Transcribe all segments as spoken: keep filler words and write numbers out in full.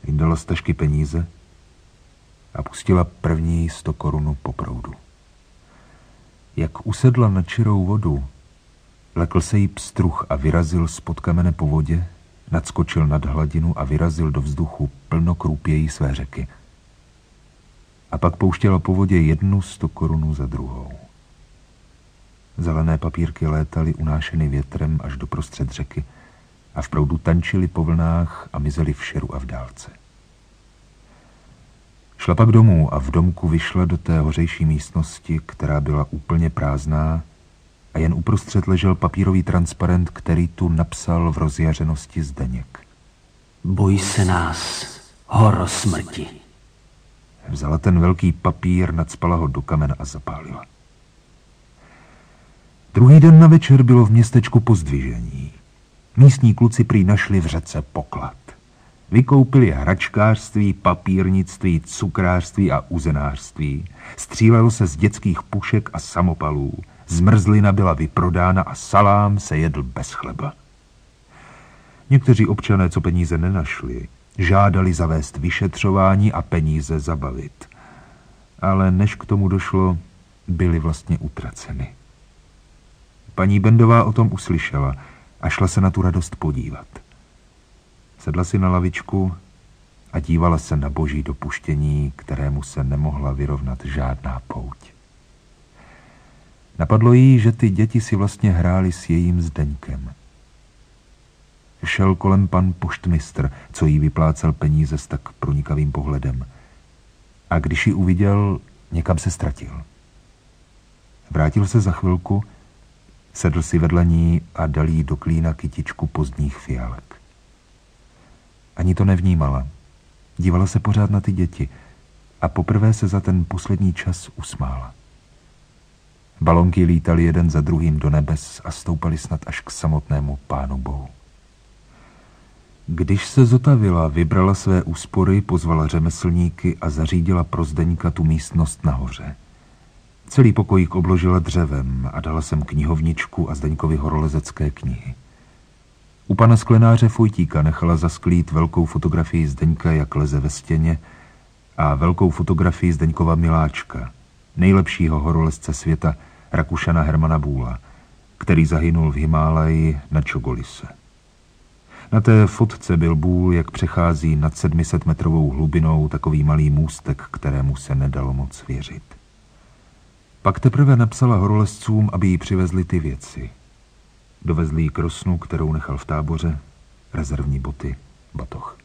vyndala z tašky peníze a pustila první sto korunu po proudu. Jak usedla na čirou vodu, lekl se jí pstruh a vyrazil spod kamene po vodě, nadskočil nad hladinu a vyrazil do vzduchu plno krůpějí své řeky. A pak pouštěla po vodě jednu sto korunu za druhou. Zelené papírky létaly unášeny větrem až do prostřed řeky a v proudu tančily po vlnách a mizely v šeru a v dálce. Šla pak domů a v domku vyšla do té hořejší místnosti, která byla úplně prázdná a jen uprostřed ležel papírový transparent, který tu napsal v rozjařenosti Zdeněk. Boj se nás, horo smrti. Vzala ten velký papír, nacpala ho do kamene a zapálila. Druhý den na večer bylo v městečku pozdvižení. Místní kluci prý našli v řece poklad. Vykoupili hračkářství, papírnictví, cukrářství a uzenářství. Střílelo se z dětských pušek a samopalů. Zmrzlina byla vyprodána a salám se jedl bez chleba. Někteří občané, co peníze nenašli, žádali zavést vyšetřování a peníze zabavit. Ale než k tomu došlo, byly vlastně utraceny. Paní Bendová o tom uslyšela a šla se na tu radost podívat. Sedla si na lavičku a dívala se na boží dopuštění, kterému se nemohla vyrovnat žádná pouť. Napadlo jí, že ty děti si vlastně hrály s jejím Zdeňkem. Šel kolem pan poštmistr, co jí vyplácel peníze s tak pronikavým pohledem. A když ji uviděl, někam se ztratil. Vrátil se za chvilku, sedl si vedle ní a dal jí do klína kytičku pozdních fialek. Ani to nevnímala. Dívala se pořád na ty děti a poprvé se za ten poslední čas usmála. Balonky lítaly jeden za druhým do nebes a stoupaly snad až k samotnému Pánu Bohu. Když se zotavila, vybrala své úspory, pozvala řemeslníky a zařídila pro Zdeňka tu místnost nahoře. Celý pokojík obložila dřevem a dala sem knihovničku a Zdeňkovi horolezecké knihy. U pana sklenáře Fojtíka nechala zasklít velkou fotografii Zdeňka, jak leze ve stěně, a velkou fotografii Zdeňkova miláčka, nejlepšího horolezce světa, Rakušana Hermana Bůla, který zahynul v Himálaji na Čogolise. Na té fotce byl Bůl, jak přechází nad sedmisetmetrovou hlubinou takový malý můstek, kterému se nedalo moc věřit. Pak teprve napsala horolezcům, aby jí přivezli ty věci. Dovezli jí krosnu, kterou nechal v táboře, rezervní boty, batoh.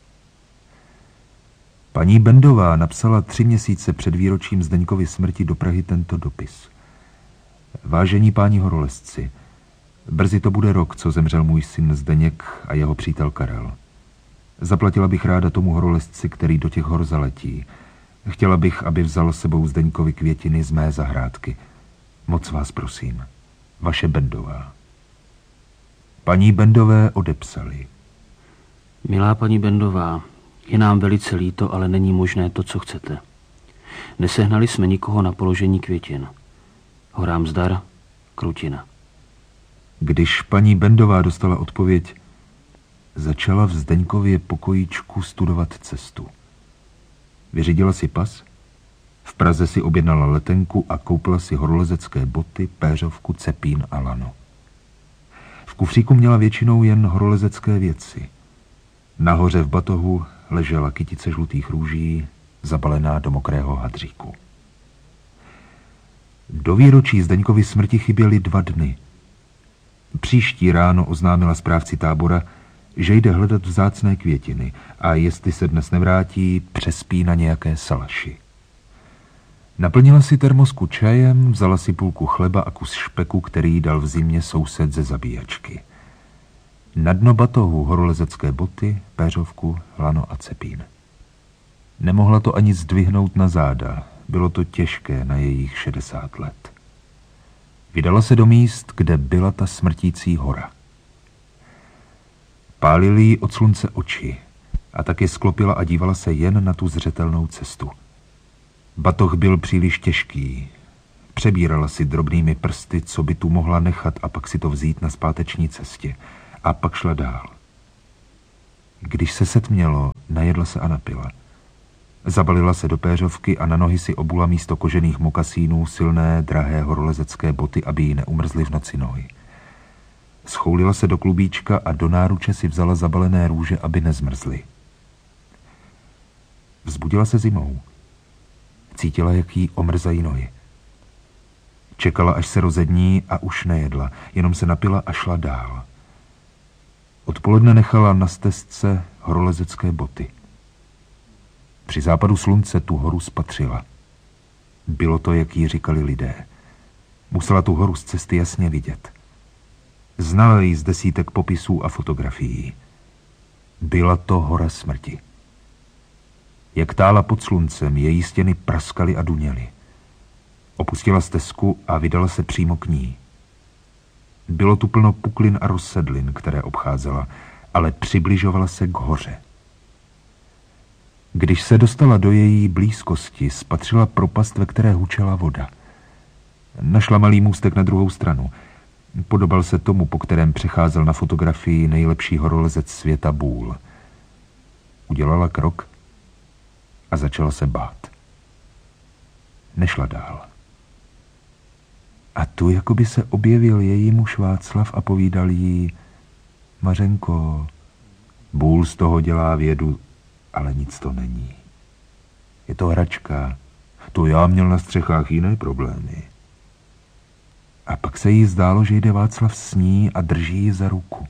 Paní Bendová napsala tři měsíce před výročím Zdeňkovy smrti do Prahy tento dopis. Vážení páni horolezci, brzy to bude rok, co zemřel můj syn Zdeněk a jeho přítel Karel. Zaplatila bych ráda tomu horolezci, který do těch hor zaletí. Chtěla bych, aby vzal sebou Zdeňkovi květiny z mé zahrádky. Moc vás prosím. Vaše Bendová. Paní Bendové odepsali. Milá paní Bendová, je nám velice líto, ale není možné to, co chcete. Nesehnali jsme nikoho na položení květin. Horám zdar, Krutina. Když paní Bendová dostala odpověď, začala v Zdeňkově pokojíčku studovat cestu. Vyřídila si pas, v Praze si objednala letenku a koupila si horolezecké boty, péřovku, cepín a lano. V kufříku měla většinou jen horolezecké věci. Nahoře v batohu ležela kytice žlutých růží, zabalená do mokrého hadříku. Do výročí Zdeňkovy smrti chyběly dva dny. Příští ráno oznámila správci tábora, že jde hledat vzácné květiny a jestli se dnes nevrátí, přespí na nějaké salaši. Naplnila si termosku čajem, vzala si půlku chleba a kus špeku, který dal v zimě soused ze zabíjačky. Na dno batohu horolezecké boty, péřovku, lano a cepín. Nemohla to ani zdvihnout na záda, bylo to těžké na jejich šedesát let. Vydala se do míst, kde byla ta smrtící hora. Pálily jí od slunce oči a taky sklopila a dívala se jen na tu zřetelnou cestu. Batoh byl příliš těžký. Přebírala si drobnými prsty, co by tu mohla nechat a pak si to vzít na zpáteční cestě. A pak šla dál. Když se setmělo, Najedla se a napila. Zabalila se do péřovky a na nohy si obula místo kožených mokasínů silné, drahé horolezecké boty, aby jí neumrzly v noci nohy. Schoulila se do klubíčka a do náruče si vzala zabalené růže, aby nezmrzly. Vzbudila se zimou. Cítila, jak jí omrzají nohy. Čekala, až se rozední a už nejedla, jenom se napila a šla dál. Odpoledne nechala na stezce horolezecké boty. Při západu slunce tu horu spatřila. Bylo to, jak jí říkali lidé. Musela tu horu z cesty jasně vidět. Znala ji z desítek popisů a fotografií. Byla to hora smrti. Jak tála pod sluncem, její stěny praskaly a duněly. Opustila stezku a vydala se přímo k ní. Bylo tu plno puklin a rozsedlin, které obcházela, ale přibližovala se k hoře. Když se dostala do její blízkosti, spatřila propast, ve které hučela voda. Našla malý můstek na druhou stranu. Podobal se tomu, po kterém přecházel na fotografii nejlepší horolezec světa Bůl. Udělala krok a začala se bát. Nešla dál. A tu jakoby se objevil její muž Václav a povídal jí: Mařenko, Bůl z toho dělá vědu, ale nic to není. Je to hračka. To já měl na střechách jiné problémy. A pak se jí zdálo, že jde Václav s ní a drží ji za ruku.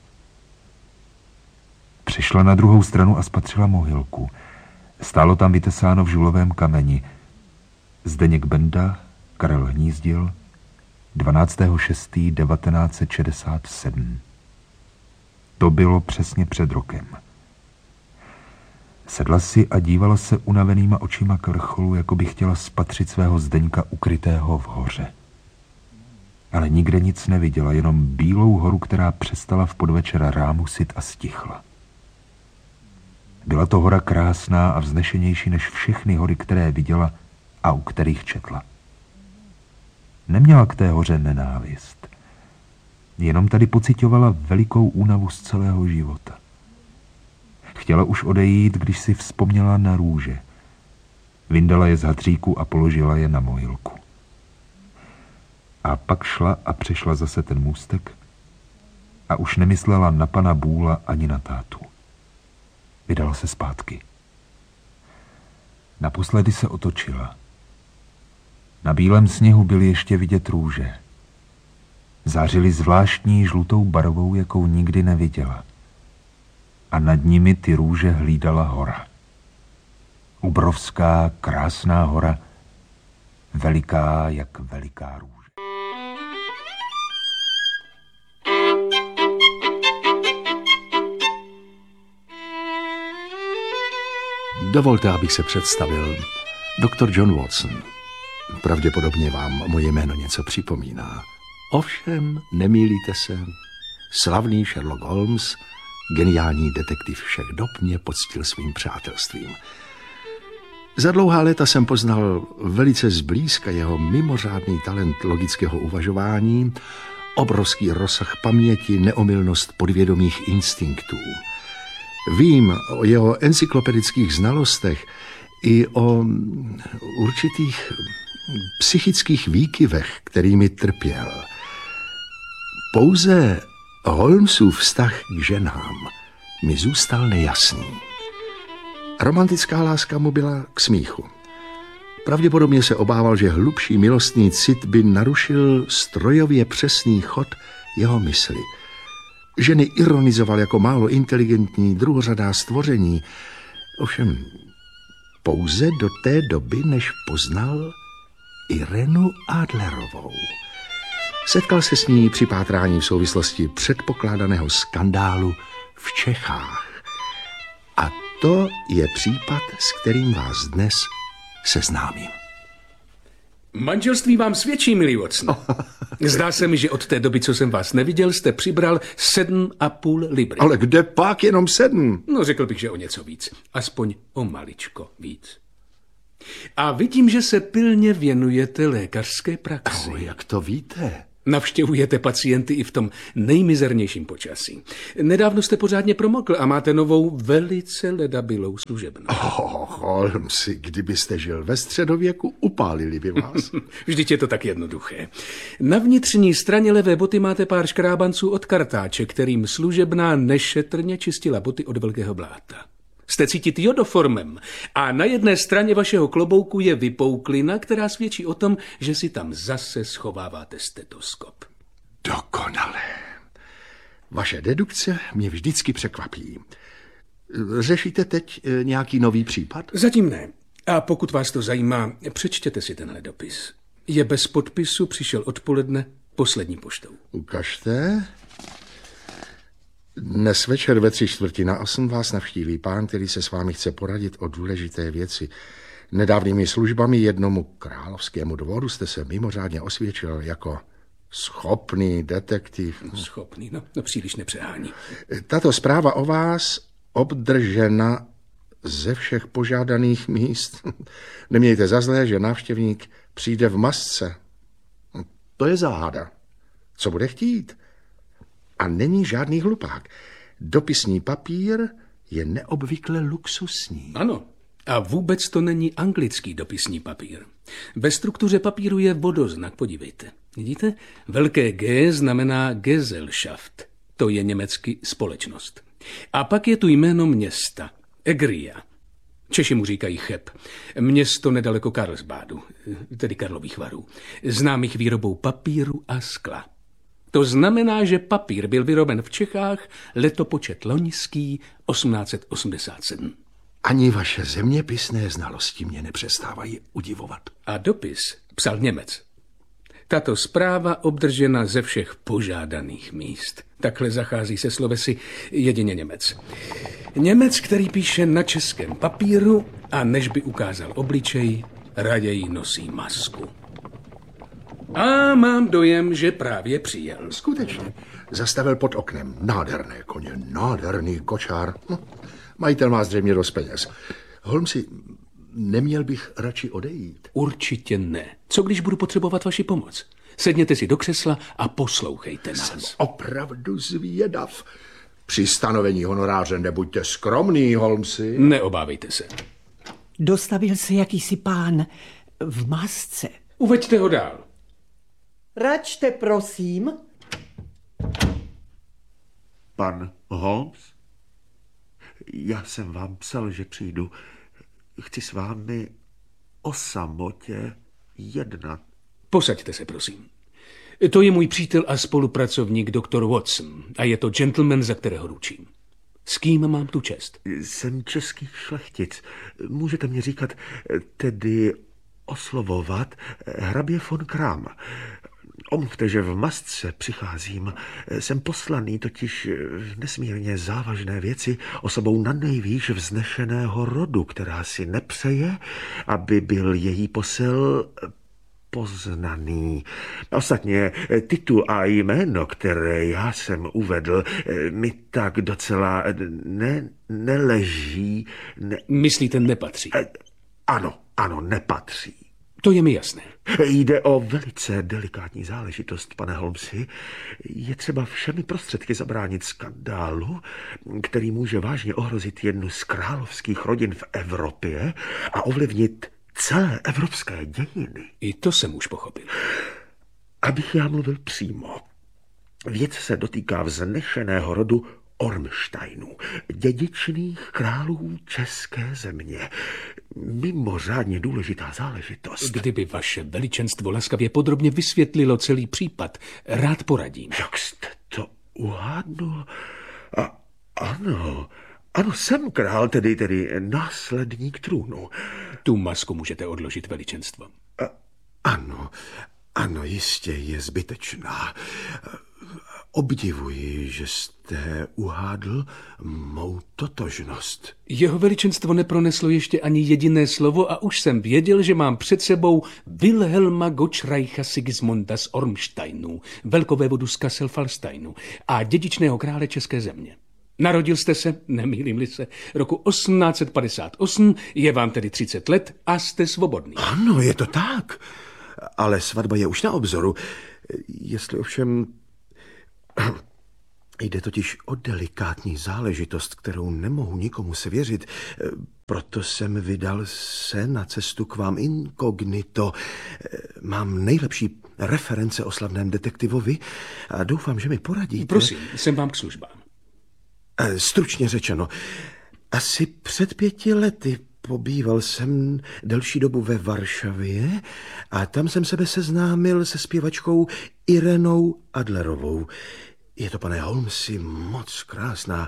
Přešla na druhou stranu a spatřila mohylku. Stálo tam vytesáno v žulovém kameni: Zdeněk Benda, Karel Hnízdil, dvanáctého šestého devatenáct set šedesát sedm. To bylo přesně před rokem. Sedla si a dívala se unavenýma očima k vrcholu, jako by chtěla spatřit svého Zdeňka ukrytého v hoře. Ale nikde nic neviděla, jenom bílou horu, která přestala v podvečera rámusit a stichla. Byla to hora krásná a vznešenější než všechny hory, které viděla a u kterých četla. Neměla k té hoře nenávist. Jenom tady pocitovala velikou únavu z celého života. Chtěla už odejít, když si vzpomněla na růže. Vyndala je z hadříku a položila je na mohylku. A pak šla a přešla zase ten můstek a už nemyslela na pana Bůla ani na tátu. Vydala se zpátky. Naposledy se otočila. Na bílém sněhu byly ještě vidět růže. Zářily zvláštní žlutou barvou, jakou nikdy neviděla. A nad nimi ty růže hlídala hora. Obrovská, krásná hora, veliká jak veliká růže. Dovolte, abych se představil. doktor John Watson. Pravděpodobně vám moje jméno něco připomíná. Ovšem, nemýlíte se. Slavný Sherlock Holmes, geniální detektiv všech dob, mě poctil svým přátelstvím. Za dlouhá léta jsem poznal velice zblízka jeho mimořádný talent logického uvažování, obrovský rozsah paměti, neomylnost podvědomých instinktů. Vím o jeho encyklopedických znalostech i o určitých psychických výkyvech, kterými trpěl. Pouze Holmesův vztah k ženám mi zůstal nejasný. Romantická láska mu byla k smíchu. Pravděpodobně se obával, že hlubší milostný cit by narušil strojově přesný chod jeho mysli. Ženy ironizoval jako málo inteligentní druhořadá stvoření, ovšem pouze do té doby, než poznal Irenu Adlerovou. Setkal se s ní při pátrání v souvislosti předpokládaného skandálu v Čechách. A to je případ, s kterým vás dnes seznámím. Manželství vám svědčí, milý Watson. Zdá se mi, že od té doby, co jsem vás neviděl, jste přibral sedm a půl libry. Ale kde pak jenom sedm? No, řekl bych, že o něco víc. Aspoň o maličko víc. A vidím, že se pilně věnujete lékařské praxi. Oh, jak to víte? Navštěvujete pacienty i v tom nejmizernějším počasí. Nedávno jste pořádně promokl a máte novou velice ledabilou služebnu. Oh, Holmesi, kdybyste žil ve středověku, upálili by vás. Vždyť je to tak jednoduché. Na vnitřní straně levé boty máte pár škrábanců od kartáče, kterým služebná nešetrně čistila boty od velkého bláta. Jste cítit jodoformem a na jedné straně vašeho klobouku je vypouklina, která svědčí o tom, že si tam zase schováváte stetoskop. Dokonale. Vaše dedukce mě vždycky překvapí. Řešíte teď nějaký nový případ? Zatím ne. A pokud vás to zajímá, přečtěte si tenhle dopis. Je bez podpisu, přišel odpoledne poslední poštou. Ukažte. Dnes večer ve tři čtvrtí na osm vás navštíví pán, který se s vámi chce poradit o důležité věci. Nedávnými službami jednomu královskému dvoru jste se mimořádně osvědčil jako schopný detektiv. Schopný, no, no příliš nepřehání. Tato zpráva o vás obdržena ze všech požádaných míst. Nemějte za zlé, že návštěvník přijde v masce. To je záhada. Co bude chtít? A není žádný hlupák. Dopisní papír je neobvykle luxusní. Ano, a vůbec to není anglický dopisní papír. Ve struktuře papíru je vodoznak, podívejte. Vidíte? Velké G znamená Gesellschaft. To je německy společnost. A pak je tu jméno města. Egria. Češi mu říkají Cheb. Město nedaleko Karlsbadu, tedy Karlových Varů. Známých výrobou papíru a skla. To znamená, že papír byl vyroben v Čechách letopočet loňský osmnáct osmdesát sedm. Ani vaše zeměpisné znalosti mě nepřestávají udivovat. A dopis psal Němec. Tato zpráva obdržena ze všech požádaných míst. Takhle zachází se slovesy jedině Němec. Němec, který píše na českém papíru a než by ukázal obličej, raději nosí masku. A mám dojem, že právě přijel. Skutečně. Zastavil pod oknem. Nádherné koně, nádherný kočár. Hm. Majitel má zřejmě dost peněz. Holmesi, neměl bych radši odejít? Určitě ne. Co když budu potřebovat vaši pomoc? Sedněte si do křesla a poslouchejte nás. Jsem opravdu zvědav. Při stanovení honoráře nebuďte skromný, Holmesi. Neobávejte se. Dostavil se jakýsi pán v masce. Uveďte ho dál. Račte, prosím. Pan Holmes? Já jsem vám psal, že přijdu. Chci s vámi o samotě jednat. Posaďte se, prosím. To je můj přítel a spolupracovník doktor Watson a je to gentleman, za kterého ručím. S kým mám tu čest? Jsem český šlechtic. Můžete mě říkat, tedy oslovovat hrabě von Kram. Omluvte, že v masce přicházím. Jsem poslaný totiž v nesmírně závažné věci osobou na nejvýš vznešeného rodu, která si nepřeje, aby byl její posel poznaný. Ostatně titul a jméno, které já jsem uvedl, mi tak docela ne, neleží. Ne... Myslíte, nepatří? Ano, ano, nepatří. To je mi jasné. Jde o velice delikátní záležitost, pane Holmesi. Je třeba všemi prostředky zabránit skandálu, který může vážně ohrozit jednu z královských rodin v Evropě a ovlivnit celé evropské dějiny. I to jsem už pochopil. Abych já mluvil přímo. Věc se dotýká vznešeného rodu Ormsteinů, dědičných králů české země. Mimořádně důležitá záležitost. Kdyby vaše veličenstvo laskavě podrobně vysvětlilo celý případ, rád poradím. Jak jste to uhádnul? A ano, ano, jsem král, tedy, tedy následník trůnu. Tu masku můžete odložit, veličenstvo. A, ano, ano, jistě je zbytečná. Obdivuji, že jste uhádl mou totožnost. Jeho veličenstvo neproneslo ještě ani jediné slovo a už jsem věděl, že mám před sebou Wilhelma Gottsreicha Sigismunda z Ormsteinů, velkovévodu z Kassel-Fallsteinu a dědičného krále české země. Narodil jste se, nemýlím-li se, roku osmnáct set padesát osm, je vám tedy třicet let a jste svobodný. Ano, je to tak. Ale svatba je už na obzoru. Jestli ovšem... Jde totiž o delikátní záležitost, kterou nemohu nikomu svěřit, proto jsem vydal se na cestu k vám inkognito. Mám nejlepší reference o slavném detektivovi a doufám, že mi poradíte. Prosím, jsem vám k službám. Stručně řečeno, asi před pěti lety pobýval jsem delší dobu ve Varšavě a tam jsem sebe seznámil se zpěvačkou Irenou Adlerovou. Je to, pane Holmesi, moc krásná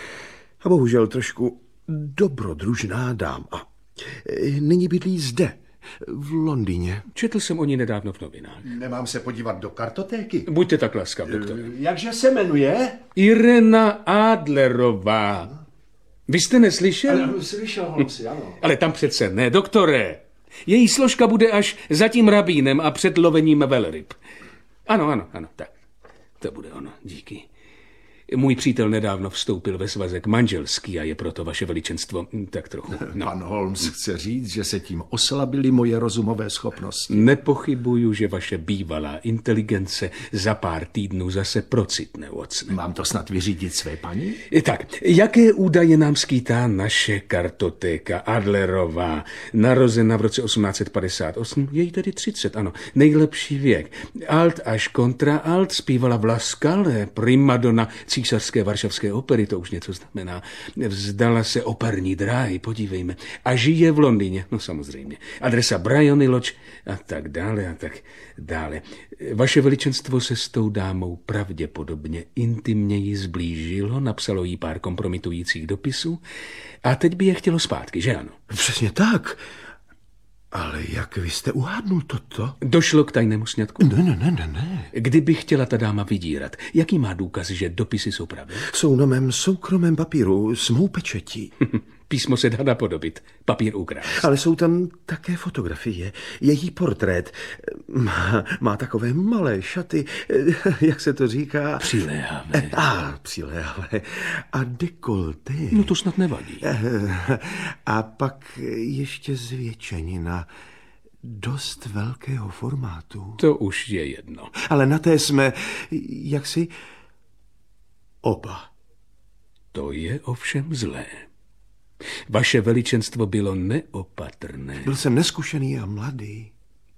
a bohužel trošku dobrodružná dáma. Nyní bydlí zde, v Londýně. Četl jsem o ní nedávno v novinách. Nemám se podívat do kartotéky? Buďte tak laskav, doktore. Jakže se jmenuje? Irena Adlerová. Vy jste neslyšel? Ale, slyšel, Holmesi, ano. Ale tam přece ne, doktore. Její složka bude až za tím rabínem a před lovením velryb. Ano, ano, ano, tak. To bude ono, díky. Můj přítel nedávno vstoupil ve svazek manželský a je proto vaše veličenstvo tak trochu... No. Pan Holmes chce říct, že se tím oslabily moje rozumové schopnosti. Nepochybuju, že vaše bývalá inteligence za pár týdnů zase procitne, Watson. Mám to snad vyřídit své paní? Tak, jaké údaje nám skýtá naše kartotéka? Adlerová, narozena v roce osmnáct set padesát osm, je jí tedy třicet, ano, nejlepší věk. Alt až kontraalt, zpívala v La Scale, primadona císařské varšavské opery, to už něco znamená. Vzdala se operní dráhy, podívejme. A žije v Londýně, no samozřejmě. Adresa Bryony Lodge a tak dále a tak dále. Vaše veličenstvo se s tou dámou pravděpodobně intimněji zblížilo, napsalo jí pár kompromitujících dopisů a teď by je chtělo zpátky, že ano? Přesně tak. Ale jak vy jste uhádnul toto? Došlo k tajnému sňatku? Ne, ne, ne, ne, ne. Kdyby chtěla ta dáma vydírat, jaký má důkaz, že dopisy jsou pravdy? Jsou na mém soukromém papíru s mou pečetí. Písmo se dá napodobit, papír ukrást. Ale jsou tam také fotografie. Její portrét má, má takové malé šaty, jak se to říká? Přiléhavé. A, přiléhavé. A dekolté. No to snad nevadí. A pak ještě zvětšenina dost velkého formátu. To už je jedno. Ale na té jsme jaksi oba. To je ovšem zlé. Vaše veličenstvo bylo neopatrné. Byl jsem neskušený a mladý.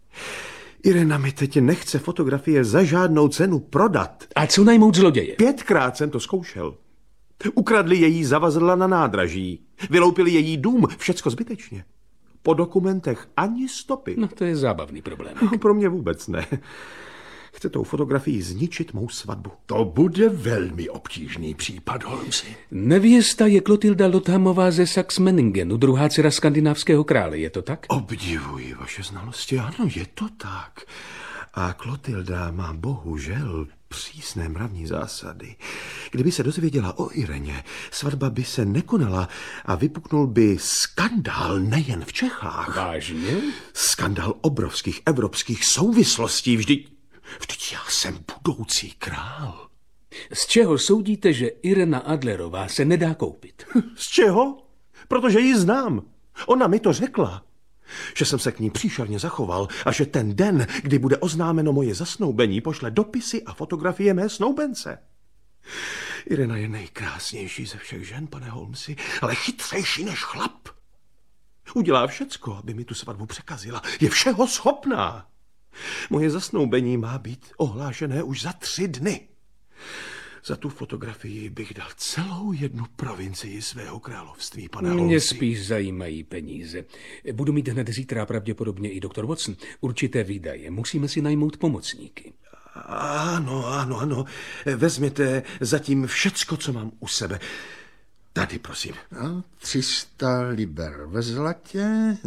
Irena mi teď nechce fotografie za žádnou cenu prodat. A co najmout zloděje? Pětkrát jsem to zkoušel. Ukradli její zavazadla na nádraží. Vyloupili její dům, všecko zbytečně. Po dokumentech ani stopy. No to je zábavný problém. No, pro mě vůbec ne. Chce tou fotografií zničit mou svatbu. To bude velmi obtížný případ, Holmesi. Nevěsta je Klotilda Lothamová ze Saxe-Meiningenu, druhá dcera skandinávského krále, je to tak? Obdivuji vaše znalosti, ano, je to tak. A Klotilda má bohužel přísné mravní zásady. Kdyby se dozvěděla o Ireně, svatba by se nekonala a vypuknul by skandál nejen v Čechách. Vážně? Skandál obrovských evropských souvislostí. Vždyť, vždyť já jsem budoucí král. Z čeho soudíte, že Irena Adlerová se nedá koupit? Z čeho? Protože ji znám. Ona mi to řekla. Že jsem se k ní příšerně zachoval a že ten den, kdy bude oznámeno moje zasnoubení, pošle dopisy a fotografie mé snoubence. Irena je nejkrásnější ze všech žen, pane Holmesi, ale chytřejší než chlap. Udělá všecko, aby mi tu svatbu překazila. Je všeho schopná. Moje zasnoubení má být ohlášené už za tři dny. Za tu fotografii bych dal celou jednu provincii svého království, pane Holmesi. Mě spíš zajímají peníze. Budu mít hned zítra pravděpodobně i doktor Watson. Určité výdaje. Musíme si najmout pomocníky. Ano, ano, ano. Vezměte zatím všecko, co mám u sebe. Tady, prosím. No, tři sta liber ve zlatě,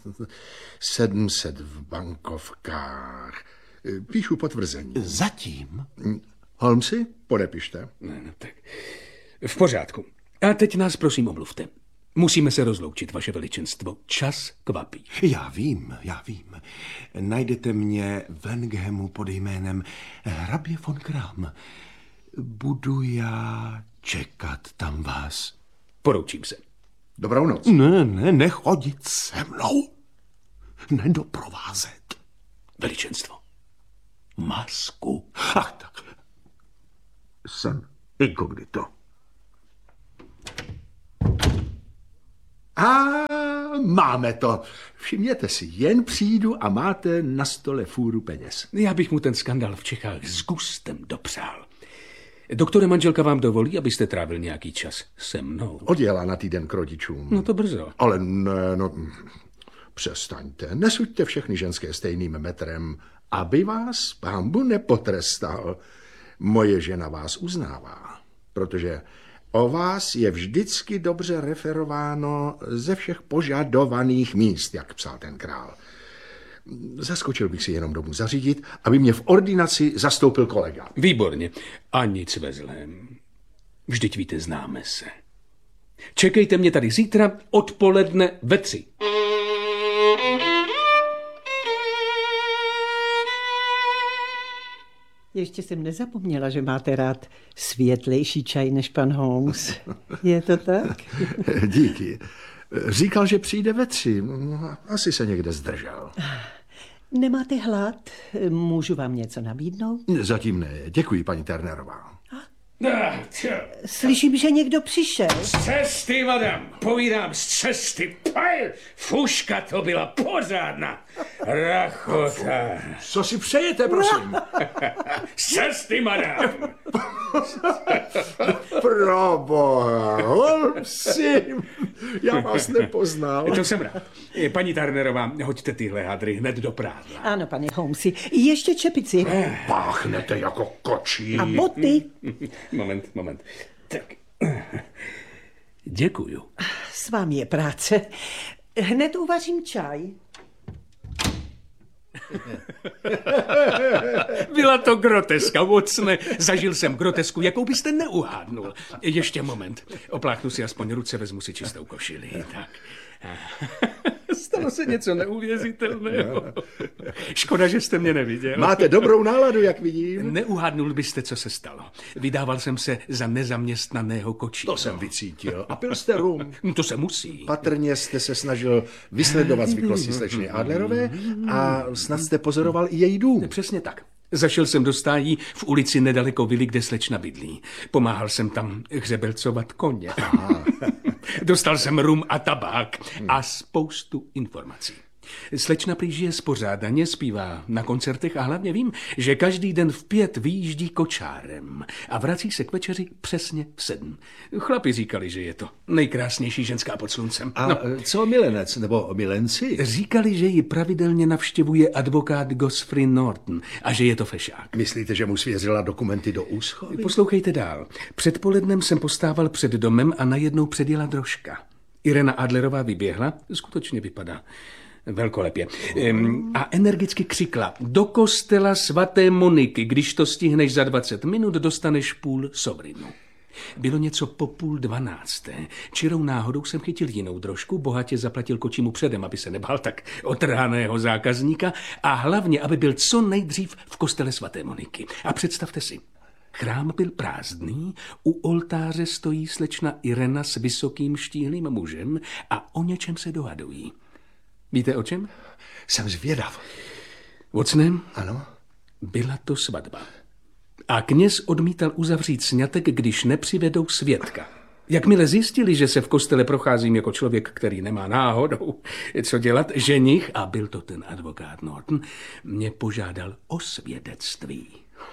sedm set v bankovkách. Píšu potvrzení. Zatím? Holmesi, podepište. Ne, no, tak. V pořádku. A teď nás prosím omluvte. Musíme se rozloučit, vaše veličenstvo. Čas kvapí. Já vím, já vím. Najdete mě v Langhamu pod jménem hrabě von Kram. Budu já čekat tam vás. Poroučím se. Dobrou noc. Ne, ne, nechodit se mnou. Nedoprovázet. Veličenstvo. masku. Ach tak. Jsem inkognito. A máme to. Všimněte si, jen přijdu a máte na stole fůru peněz. Já bych mu ten skandál v Čechách s gustem dopřál. Doktore, manželka vám dovolí, abyste trávil nějaký čas se mnou? Odjela na týden k rodičům. No to brzo. Ale ne, no, přestaňte. Nesuďte všechny ženské stejným metrem, aby vás pánbu nepotrestal. Moje žena vás uznává, protože o vás je vždycky dobře referováno ze všech požadovaných míst, jak psal ten král. Zaskočil bych si jenom domů zařídit, aby mě v ordinaci zastoupil kolega. Výborně. A nic ve zlém. Vždyť víte, známe se. Čekejte mě tady zítra odpoledne ve tři. Ještě jsem nezapomněla, že máte rád světlejší čaj než pan Holmes. Je to tak? Díky. Říkal, že přijde ve tři. No, asi se někde zdržel. Nemáte hlad? Můžu vám něco nabídnout? Zatím ne. Děkuji, paní Turnerová. Slyším, že někdo přišel. Z cesty, madam, povídám, z cesty. Paj, fuška to byla pořádná. Rachota. Co si přejete, prosím? Z cesty, madam. Proboha, Holmesi, já vás nepoznal. To jsem rád. Paní Turnerová, hoďte tyhle hadry hned do prádla. Ano, pane Holmesi. Ještě čepici. Páchnete jako kočí. A boty. Moment, moment. Tak. Děkuju. S vámi je práce. Hned uvařím čaj. Byla to groteska, Watsone. Zažil jsem grotesku, jakou byste neuhádnul. Ještě moment. Opláchnu si aspoň ruce, vezmu si čistou košili. Tak. Stalo se něco neuvěřitelného. Škoda, že jste mě neviděl. Máte dobrou náladu, jak vidím. Neuhádnul byste, co se stalo. Vydával jsem se za nezaměstnaného kočíka. To jsem vycítil. A pil jste rum. To se musí. Patrně jste se snažil vysledovat zvyklosti slečny Adlerové a snad jste pozoroval i její dům. Přesně tak. Zašel jsem do stájí v ulici nedaleko vily, kde slečna bydlí. Pomáhal jsem tam hřebelcovat koně. Dostal jsem rum a tabák a spoustu informací. Slečna prý žije spořádaně, zpívá na koncertech a hlavně vím, že každý den v pět vyjíždí kočárem a vrací se k večeři přesně v sedm. Chlapi říkali, že je to nejkrásnější ženská pod sluncem. A No, co milenec nebo milenci? říkali, že ji pravidelně navštěvuje advokát Godfrey Norton a že je to fešák. Myslíte, že mu svěřila dokumenty do úschovy? Poslouchejte dál. Předpolednem jsem postával před domem a najednou předjela drožka. Irena Adlerová vyběhla, skutečně vypadá velkolepě, ehm, a energicky křikla: do kostela svaté Moniky, když to stihneš za dvacet minut, dostaneš půl sovrinu. Bylo něco po půl dvanácté. Čirou náhodou jsem chytil jinou drožku, bohatě zaplatil kočímu předem, aby se nebál tak otrhaného zákazníka a hlavně, aby byl co nejdřív v kostele svaté Moniky. A představte si, chrám byl prázdný, u oltáře stojí slečna Irena s vysokým štíhlým mužem a o něčem se dohadují. Víte o čem? Jsem zvědav. Watsone, Ano? byla to svatba. A kněz odmítal uzavřít sňatek, když nepřivedou svědka. Jakmile zjistili, že se v kostele procházím jako člověk, který nemá náhodou co dělat, ženich, a byl to ten advokát Norton, mě požádal o svědectví.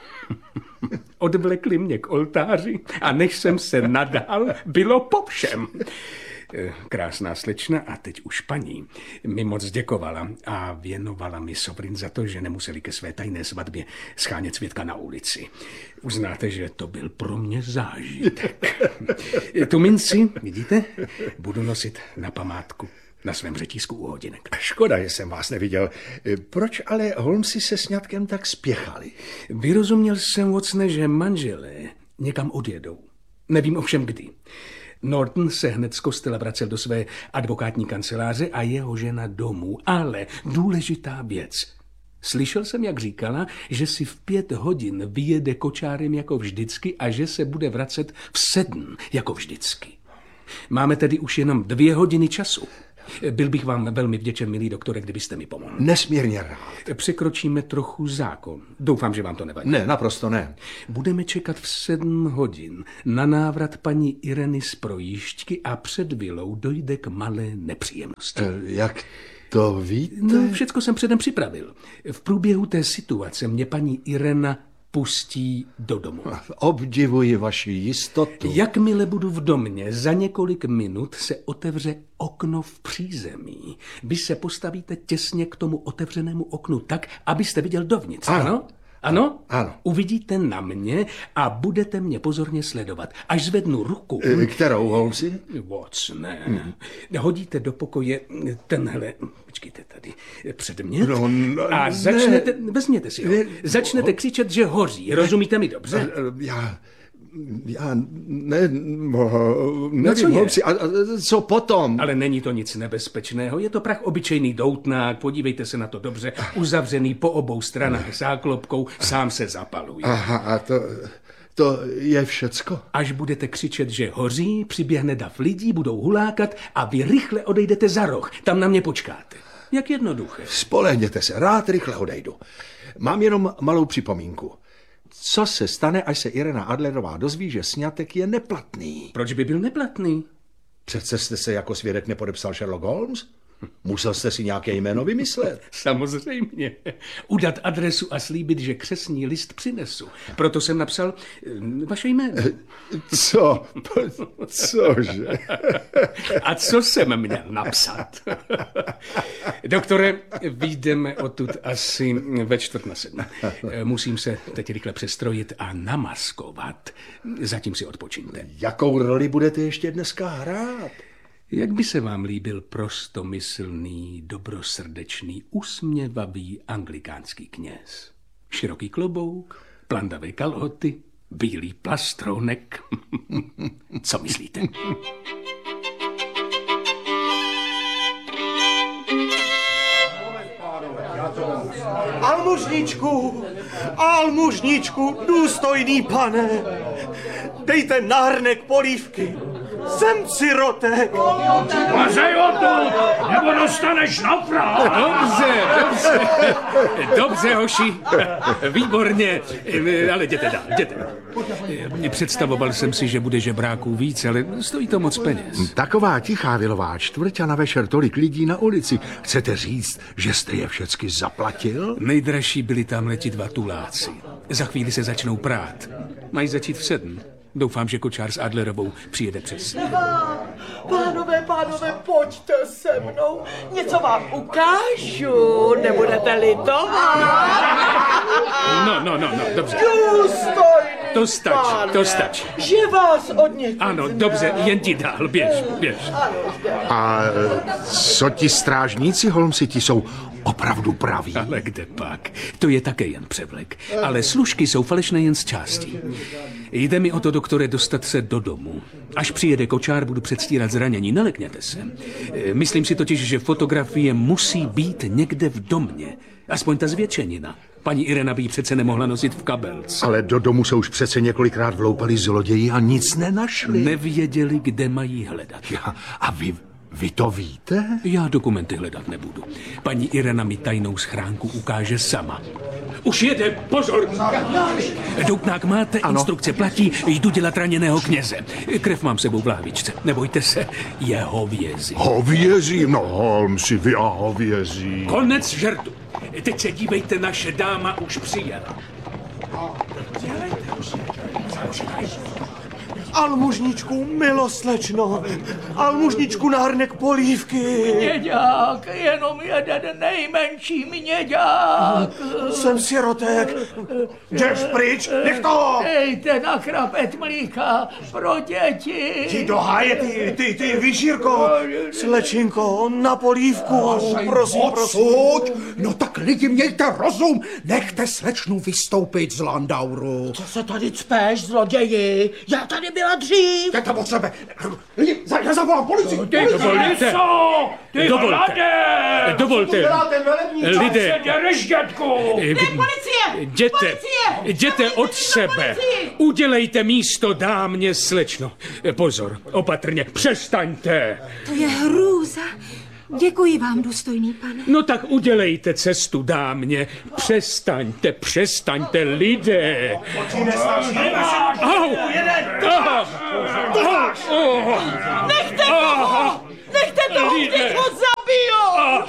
Odvlekli mě k oltáři a než jsem se nadal, bylo po všem. Krásná slečna a teď už paní mi moc děkovala a věnovala mi sovrin za to, že nemuseli ke své tajné svatbě schánět svědka na ulici. Uznáte, že to byl pro mě zážitek. Tu minci, vidíte, budu nosit na památku na svém řetízku u hodinek. Škoda, že jsem vás neviděl. Proč ale Holmesi se sňatkem tak spěchali? Vyrozuměl jsem, Watsone, že manželé někam odjedou. Nevím ovšem kdy. Norton se hned z kostela vracel do své advokátní kanceláře a jeho žena domů. Ale důležitá věc. Slyšel jsem, jak říkala, že si v pět hodin vyjede kočárem jako vždycky a že se bude vracet v sedm jako vždycky. Máme tedy už jenom dvě hodiny času. Byl bych vám velmi vděčen, milý doktore, kdybyste mi pomohl. Nesmírně rád. Překročíme trochu zákon. Doufám, že vám to nevadí. Ne, naprosto ne. Budeme čekat v sedm hodin na návrat paní Ireny z projížďky a před vilou dojde k malé nepříjemnosti. E, jak to víte? No, všecko jsem předem připravil. V průběhu té situace mě paní Irena pustí do domu. Obdivuji vaši jistotu. Jakmile budu v domě, za několik minut se otevře okno v přízemí. Vy se postavíte těsně k tomu otevřenému oknu tak, abyste viděl dovnitř. Ano. Ano? Ano? Ano. Uvidíte na mě a budete mě pozorně sledovat. Až zvednu ruku... E, kterou, Holmesi? Watson, ne. Hmm. Hodíte do pokoje tenhle... Počkejte tady. Předmět. No, no, a začnete... Ne. Vezměte si ho. Ne. Začnete křičet, že hoří. Rozumíte mi dobře? Já... Já ne, no, nevím, co je? Holmesi, a, a co potom? Ale není to nic nebezpečného, je to prach obyčejný doutnák, podívejte se na to dobře, uzavřený po obou stranách záklopkou, sám se zapaluje. Aha, a to, to je všecko? Až budete křičet, že hoří, přiběhne dav lidí, budou hulákat a vy rychle odejdete za roh, tam na mě počkáte. Jak jednoduché. Spolehněte se, rád rychle odejdu. Mám jenom malou připomínku. Co se stane, až se Irena Adlerová dozví, že sňatek je neplatný? Proč by byl neplatný? Přece jste se jako svědek nepodepsal Sherlock Holmes? Musel jste si nějaké jméno vymyslet. Samozřejmě. Udat adresu a slíbit, že křestní list přinesu. Proto jsem napsal vaše jméno. Co? Cože? A co jsem měl napsat? Doktore, vyjdeme odtud asi ve čtvrt na sedm. Musím se teď rychle přestrojit a namaskovat. Zatím si odpočiňte. Jakou roli budete ještě dneska hrát? Jak by se vám líbil prostomyslný, dobrosrdečný, usměvavý anglikánský kněz? Široký klobouk, plandavé kalhoty, bílý plastrounek. Co myslíte? Almužničku, almužničku, důstojný pane, dejte na hrnek polívky. Jsem sirotek. Mazej odtud, nebo dostaneš na prát. Dobře, dobře, dobře, hoši, výborně, ale jděte dál, jděte dál. Představoval jsem si, že bude žebráků víc, ale stojí to moc peněz. Taková tichá vilová čtvrť a na večer tolik lidí na ulici. Chcete říct, že jste je všecky zaplatil? Nejdražší byli tam leti dva tuláci. Za chvíli se začnou prát. Mají začít v sedm. Doufám, že kočár s Adlerovou přijede přes. Pánové, pánové, pojďte se mnou. Něco vám ukážu, nebudete litovat. No, no, no, no, dobře. Důstojný To stačí, pane, to stačí. Že vás od někud Ano, dobře, jen ti dál, běž, běž. A co ti strážníci, Holmesi, ti jsou opravdu praví? Ale kde pak? To je také jen převlek. Ale služky jsou falešné jen z části. Jde mi o to, doktore, dostat se do domu. Až přijede kočár, budu předstírat zranění. Nelekněte se. Myslím si totiž, že fotografie musí být někde v domě. Aspoň ta zvětšenina. Paní Irena by ji přece nemohla nosit v kabelce. Ale do domu se už přece několikrát vloupali zloději a nic nenašli. Nevěděli, kde mají hledat. Ja, a vy, vy to víte? Já dokumenty hledat nebudu. Paní Irena mi tajnou schránku ukáže sama. Už jede, pozor! Doutnák máte, ano. Instrukce platí, jdu dělat raněného kněze. Krev mám sebou v lahvičce, nebojte se, je hovězí. Hovězí? No, Holmesi, vy a hovězí. Konec žertu. Teď se dívejte, naše dáma už přijela. Almužničku, miloslečno, almužničku na hrnek polívky. Měďák, jenom jeden nejmenší měďák. Jsem sirotek. Jdeš pryč, nech to! Dejte na krapet mlíka pro děti. Jdi do háje, ty, ty, ty, vyšírko. Slečinko, na polívku, prosím, prosím. Odsud? No tak lidi, mějte rozum, nechte slečnu vystoupit z Landauru. Co se tady cpeš, zloději? Já tady byla dřív. Jděte od sebe. Lidi, za, já zavolám policii. Ty dovolte, ty dovolte, dovolte, lidé, Policie! jděte, Policie! jděte od sebe, udělejte místo dámě, slečno. Pozor, opatrně, přestaňte. To je hrůza. Děkuji vám, důstojný pane. No tak udělejte cestu, dámě. Přestaňte, přestaňte, lidé. Au! Nechte toho! Nechte toho, když ho zabijou!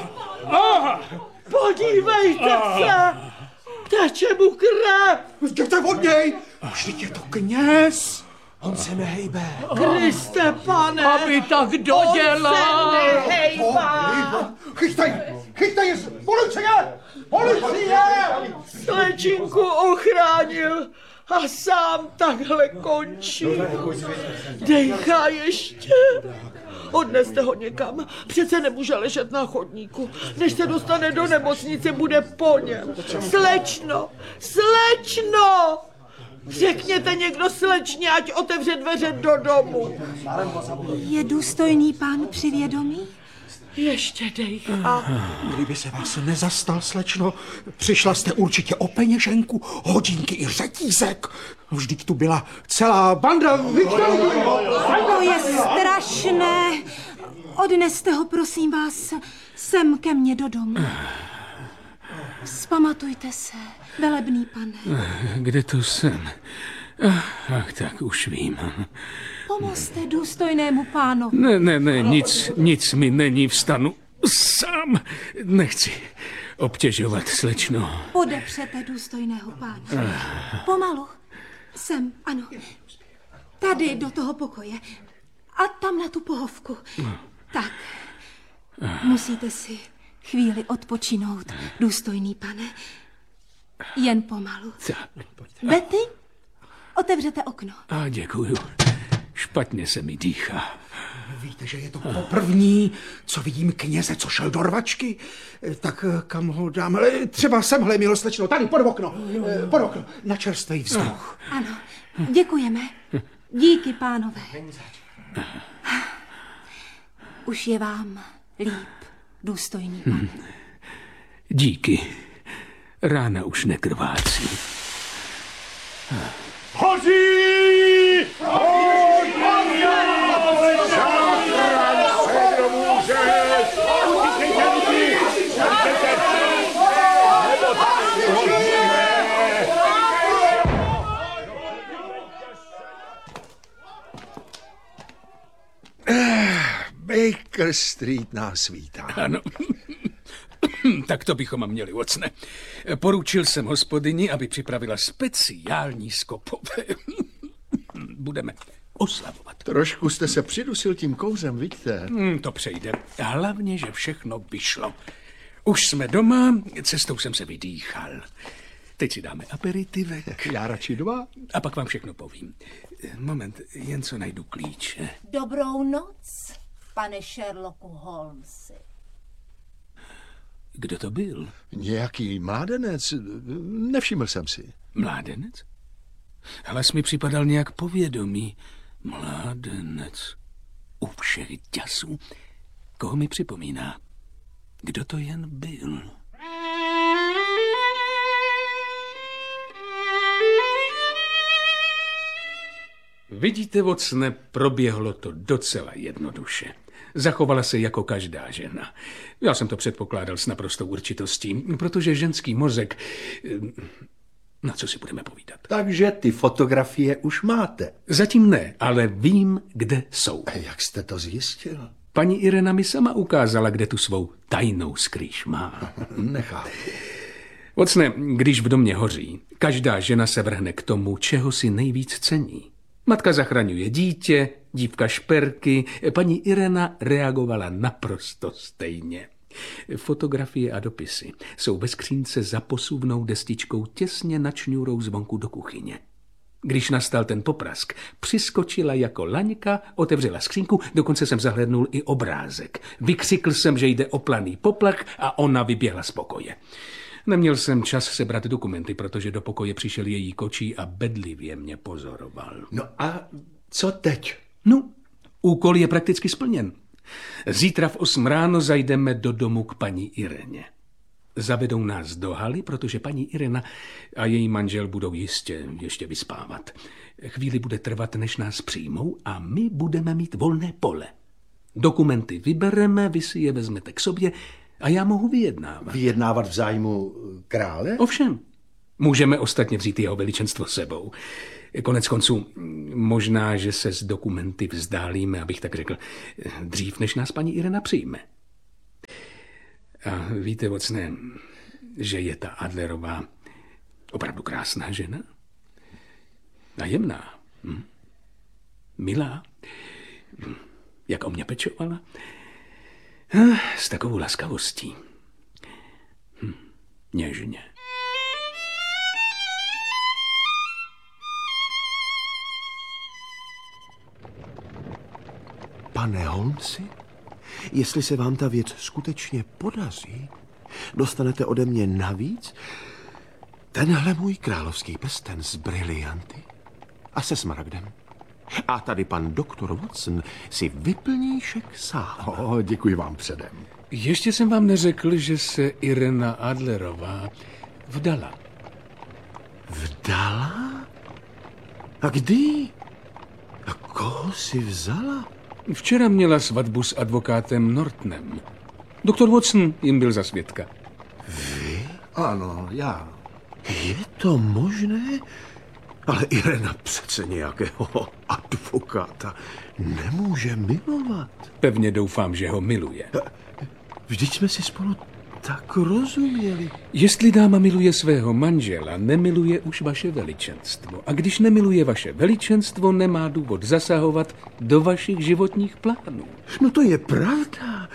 Podívejte se! Teče mu krev! Jděte od něj! Vždyť je to kněz! On se nehejbe. Kriste, pane! Aby tak dodělal. On se nehejbá! Chytej! Chytej! Policie! Policie! Slečinku ochránil a sám takhle končí. Dejchá ještě. Odneste ho někam. Přece nemůže ležet na chodníku. Než se dostane do nemocnice, bude po něm. Slečno! Slečno! Řekněte někdo slečně, ať otevře dveře do domu. Je důstojný pán při vědomí? Ještě dejchá. Kdyby se vás nezastal, slečno, přišla jste určitě o peněženku, hodinky i řetízek. Vždyť tu byla celá banda. To je strašné. Odneste ho, prosím vás, sem ke mně do domu. Vzpamatujte se, velebný pane. Kde to jsem? Ach, tak už vím. Pomozte důstojnému pánovi. Ne, ne, ne, nic, nic mi není, vstanu sám. Nechci obtěžovat, slečno. Podepřete důstojného pána. Pomalu. Sem, ano. Tady do toho pokoje. A tam na tu pohovku. Tak. Musíte si chvíli odpočinout, důstojný pane. Jen pomalu. Tak. Betty, otevřete okno. A děkuju. Špatně se mi dýchá. Víte, že je to poprvní, co vidím kněze, co šel do rvačky? Tak kam ho dám? Třeba semhle, miloslečno, tady pod okno. Pod okno, na čerstvý vzduch. Ano, děkujeme. Díky, pánové. Už je vám líp, důstojný pane. Díky. Rána už nekrvácí. Hoří! Baker Street nás vítá. Ano. Tak to bychom měli, Watson. Poručil jsem hospodyni, aby připravila speciální skopové. Budeme oslavovat. Trošku jste se přidusil tím kouzem, vidíte? Hmm, to přejde. Hlavně, že všechno vyšlo. Už jsme doma, cestou jsem se vydýchal. Teď si dáme aperitivek. Já radši dva. A pak vám všechno povím. Moment, jen co najdu klíče. Dobrou noc, pane Sherlocku Holmesi. Kdo to byl? Nějaký mládenec, nevšiml jsem si. Mládenec? Hlas mi připadal nějak povědomý. Mládenec. U všech děsů. Koho mi připomíná? Kdo to jen byl? Vidíte, Watsone, proběhlo to docela jednoduše. Zachovala se jako každá žena. Já jsem to předpokládal s naprostou určitostí, protože ženský mozek... Na co si budeme povídat? Takže ty fotografie už máte. Zatím ne, ale vím, kde jsou. A jak jste to zjistil? Paní Irena mi sama ukázala, kde tu svou tajnou skrýš má. Nechápu. Watsone, když v domě hoří, každá žena se vrhne k tomu, čeho si nejvíc cení. Matka zachraňuje dítě, dívka šperky, paní Irena reagovala naprosto stejně. Fotografie a dopisy jsou ve skřínce za posuvnou destičkou těsně nad šňůrou zvonku do kuchyně. Když nastal ten poprask, přiskočila jako laňka, otevřela skřínku, dokonce jsem zahlédnul i obrázek. Vykřikl jsem, že jde o planý poplach a ona vyběhla z pokoje. Neměl jsem čas sebrat dokumenty, protože do pokoje přišel její kočí a bedlivě mě pozoroval. No a co teď? No, úkol je prakticky splněn. Zítra v osm ráno zajdeme do domu k paní Ireně. Zavedou nás do haly, protože paní Irena a její manžel budou jistě ještě vyspávat. Chvíli bude trvat, než nás přijmou a my budeme mít volné pole. Dokumenty vybereme, vy si je vezmete k sobě a já mohu vyjednávat. Vyjednávat v zájmu krále? Ovšem. Můžeme ostatně vzít jeho veličenstvo sebou. Konec konců, možná, že se s dokumenty vzdálíme, abych tak řekl, dřív, než nás paní Irena přijme. A víte, Vocne, že je ta Adlerová opravdu krásná žena? A jemná. Hm? Milá. Jak o mě pečovala. S takovou laskavostí. Hm. Něžně. Pane Holmesi, jestli se vám ta věc skutečně podaří, dostanete ode mě navíc tenhle můj královský prsten s brilianty a se smaragdem. A tady pan doktor Watson si vyplní šek sám. Oh, děkuji vám předem. Ještě jsem vám neřekl, že se Irena Adlerová vdala. Vdala? A kdy? A koho si vzala? Včera měla svatbu s advokátem Nortonem. Doktor Watson jim byl za svědka. Vy? Ano, já. Je to možné? Ale Irena přece nějakého advokáta nemůže milovat. Pevně doufám, že ho miluje. Vždyť jsme si spolu tak rozuměli. Jestli dáma miluje svého manžela, nemiluje už vaše veličenstvo. A když nemiluje vaše veličenstvo, nemá důvod zasahovat do vašich životních plánů. No to je pravda.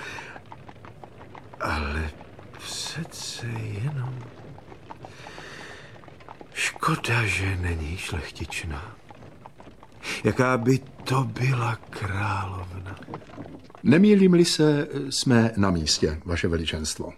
Ale přece jenom... Škoda, že není šlechtičná. Jaká by to byla královna. Nemýlím-li se, jsme na místě, vaše veličenstvo.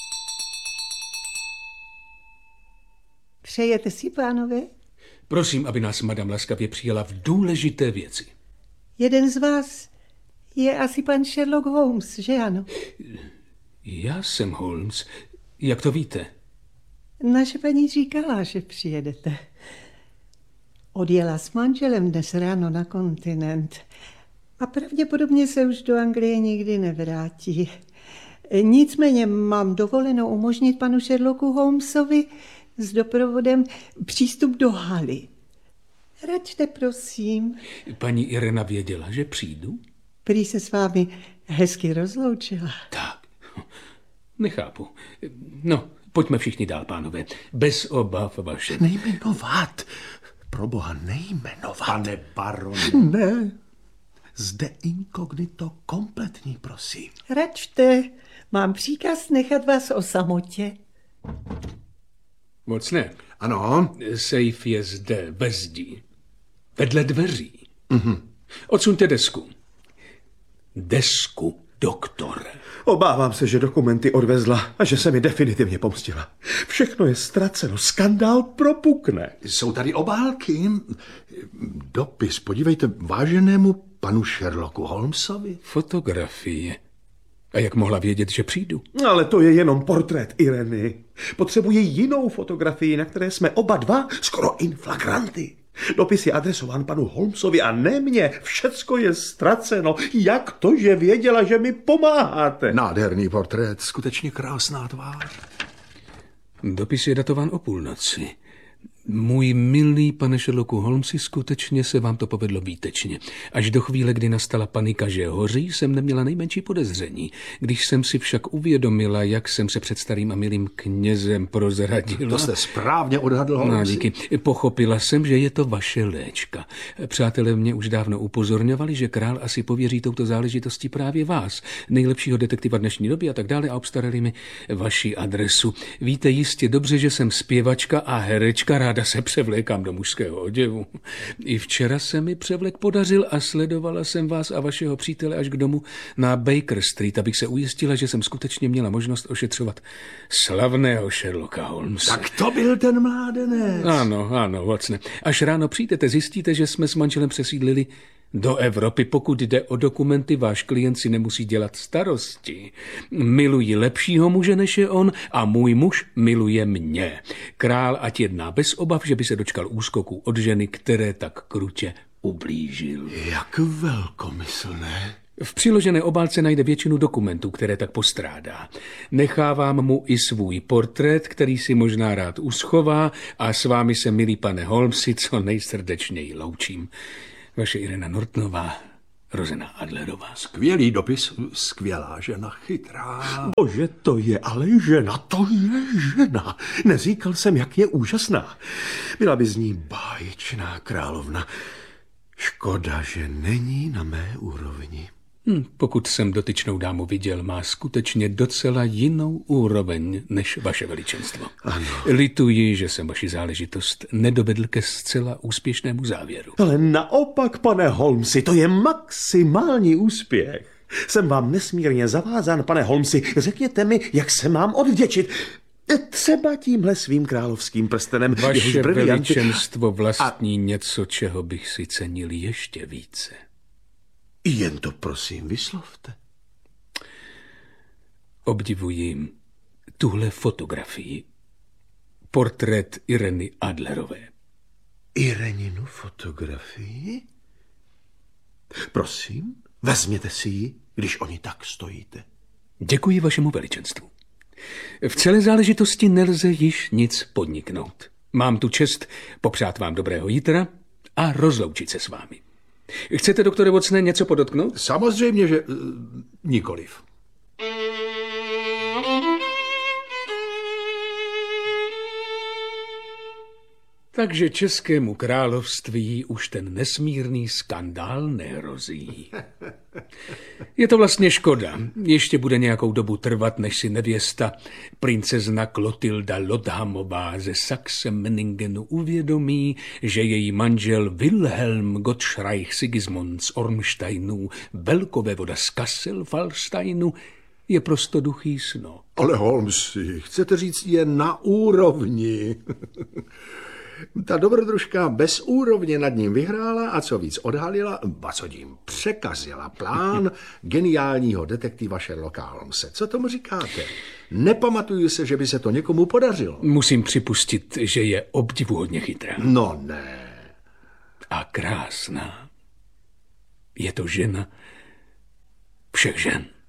Přejete si, pánové? Prosím, aby nás madam laskavě přijala v důležité věci. Jeden z vás je asi pan Sherlock Holmes, že ano? Já jsem Holmes. Jak to víte? Naše paní říkala, že přijedete. Odjela s manželem dnes ráno na kontinent a pravděpodobně se už do Anglie nikdy nevrátí. Nicméně mám dovoleno umožnit panu Sherlocku Holmesovi s doprovodem přístup do haly. Račte, prosím. Paní Irena věděla, že přijdu? Prý se s vámi hezky rozloučila. Tak, nechápu. No, pojďme všichni dál, pánové. Bez obav vaše. Nejmenovat. Proboha, nejmenovat. Pane barone. Ne. Zde inkognito kompletní, prosím. Račte, mám příkaz nechat vás o samotě. Moc ne. Ano. Sejf je zde, ve zdi. Vedle dveří. Mm-hmm. Odsuňte desku. Desku, doktore. Obávám se, že dokumenty odvezla a že se mi definitivně pomstila. Všechno je ztraceno, skandál propukne. Jsou tady obálky. Dopis, podívejte, váženému panu Sherlocku Holmesovi. Fotografie. A jak mohla vědět, že přijdu? Ale to je jenom portrét Ireny. Potřebuji jinou fotografii, na které jsme oba dva skoro in flagranti. Dopis je adresován panu Holmesovi a ne mně. Všecko je ztraceno. Jak to, že věděla, že mi pomáháte? Nádherný portrét, skutečně krásná tvář. Dopis je datován o půlnoci. Můj milý pane Sherlocku Holmesi, skutečně se vám to povedlo výtečně. Až do chvíle, kdy nastala panika, že hoří, jsem neměla nejmenší podezření. Když jsem si však uvědomila, jak jsem se před starým a milým knězem prozradila... To jste správně odhadl, Holmesi. No, díky. Pochopila jsem, že je to vaše léčka. Přátelé mě už dávno upozorňovali, že král asi pověří touto záležitostí právě vás, nejlepšího detektiva dnešní doby a tak dále, a obstarali mi vaši adresu. Víte jistě dobře, že jsem zpěvačka a herečka, ráda se převlékám do mužského oděvu. I včera se mi převlek podařil a sledovala jsem vás a vašeho přítele až k domu na Baker Street, abych se ujistila, že jsem skutečně měla možnost ošetřovat slavného Sherlocka Holmese. Tak to byl ten mládenec. Ano, ano, Watson. Až ráno přijdete, zjistíte, že jsme s manželem přesídlili do Evropy. Pokud jde o dokumenty, váš klient si nemusí dělat starosti. Miluji lepšího muže, než je on, a můj muž miluje mě. Král ať jedná bez obav, že by se dočkal úskoku od ženy, které tak krutě ublížil. Jak velkomyslné. V přiložené obálce najde většinu dokumentů, které tak postrádá. Nechávám mu i svůj portrét, který si možná rád uschová, a s vámi se, milý pane Holmesi, co nejsrdečněji loučím. Vaše Irena Nortonová, Rosena Adlerová. Skvělý dopis, skvělá žena, chytrá. Bože, to je ale žena, to je žena. Neříkal jsem, jak je úžasná. Byla by z ní báječná královna. Škoda, že není na mé úrovni. Hm, pokud jsem dotyčnou dámu viděl, má skutečně docela jinou úroveň než vaše veličenstvo. Ano. Lituji, že jsem vaši záležitost nedovedl ke zcela úspěšnému závěru. Ale naopak, pane Holmesi, to je maximální úspěch. Jsem vám nesmírně zavázán, pane Holmesi. Řekněte mi, jak se mám odvděčit. Třeba tímhle svým královským prstenem. Vaše brillianty... veličenstvo vlastní a... něco, čeho bych si cenil ještě více. Jen to prosím vyslovte. Obdivuji tuhle fotografii. Portrét Ireny Adlerové. Ireninu fotografii? Prosím, vezměte si ji, když o ní tak stojíte. Děkuji vašemu veličenstvu. V celé záležitosti nelze již nic podniknout. Mám tu čest popřát vám dobrého jítra a rozloučit se s vámi. Chcete, doktore Watsone, něco podotknout? Samozřejmě, že uh, nikoliv. Takže Českému království už ten nesmírný skandál nehrozí. Je to vlastně škoda. Ještě bude nějakou dobu trvat, než si nevěsta princezna Klotilda Lothamová ze Saxe-Meiningenu uvědomí, že její manžel Wilhelm Gottschreich Sigismund z Ormsteinů, velkovévoda z Kassel-Fallsteinu, je prostoduchý snot. Ale Holmesi, chcete říct, je na úrovni. Ta dobrodružka bez úrovně nad ním vyhrála a co víc odhalila, a co tím překazila plán geniálního detektiva Sherlocka Holmese. Co tomu říkáte? Nepamatuju se, že by se to někomu podařilo. Musím připustit, že je obdivuhodně chytrá. No ne. A krásná. Je to žena všech žen.